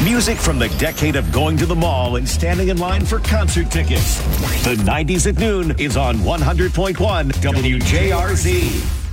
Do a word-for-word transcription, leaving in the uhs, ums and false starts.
Music from the decade of going to the mall and standing in line for concert tickets. The nineties at noon is on one hundred point one W J R Z.